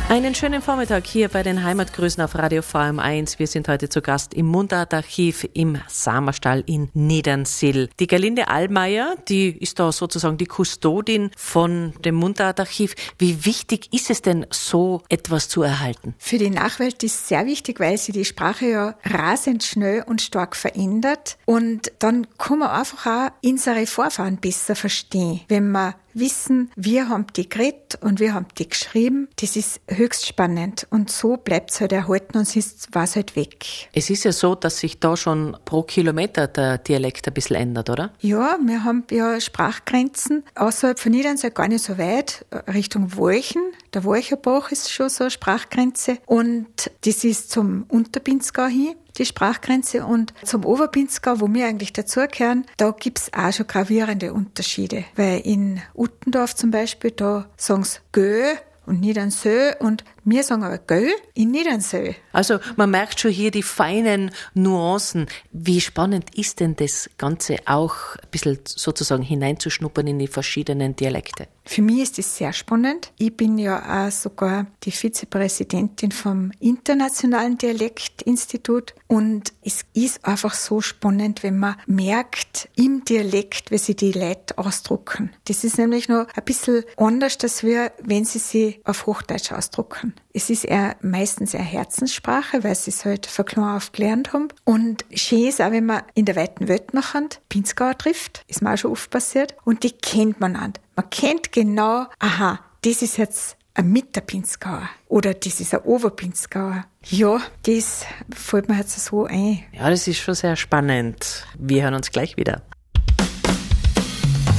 Einen schönen Vormittag hier bei den Heimatgrüßen auf Radio VM1. Wir sind heute zu Gast im Mundartarchiv im Samerstall in Niedernsill. Die Gerlinde Allmeier, die ist da sozusagen die Kustodin von dem Mundartarchiv. Wie wichtig ist es denn, so etwas zu erhalten? Für die Nachwelt ist es sehr wichtig, weil sich die Sprache ja rasend schnell und stark verändert. Und dann kann man einfach auch unsere Vorfahren besser verstehen, wenn man wissen, wir haben die geredet und wir haben die geschrieben. Das ist höchst spannend. Und so bleibt es halt erhalten und sonst war es halt weg. Es ist ja so, dass sich da schon pro Kilometer der Dialekt ein bisschen ändert, oder? Ja, wir haben ja Sprachgrenzen außerhalb von Niedernsill gar nicht so weit, Richtung Walchen. Der Walcherbach ist schon so eine Sprachgrenze. Und das ist zum Unterpinzgau hin, die Sprachgrenze. Und zum Oberpinzgau, wo wir eigentlich dazugehören, da gibt's auch schon gravierende Unterschiede. Weil in Uttendorf zum Beispiel, da sagen sie Gö und Niedernsill und wir sagen aber Göll in Niedernsill. Also man merkt schon hier die feinen Nuancen. Wie spannend ist denn das Ganze auch ein bisschen sozusagen hineinzuschnuppern in die verschiedenen Dialekte? Für mich ist das sehr spannend. Ich bin ja auch sogar die Vizepräsidentin vom Internationalen Dialektinstitut und es ist einfach so spannend, wenn man merkt im Dialekt, wie sie die Leute ausdrucken. Das ist nämlich noch ein bisschen anders, als wenn sie sich auf Hochdeutsch ausdrucken. Es ist meistens eine Herzenssprache, weil sie es halt von klein auf gelernt haben. Und schön ist auch, wenn man in der weiten Welt nachher Pinzgauer trifft. Ist mir auch schon oft passiert. Und die kennt man an. Man kennt genau, aha, das ist jetzt ein Mitterpinzgauer oder das ist ein Oberpinzgauer. Ja, das fällt mir jetzt so ein. Ja, das ist schon sehr spannend. Wir hören uns gleich wieder.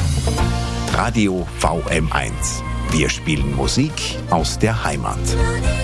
Radio VM1. Wir spielen Musik aus der Heimat.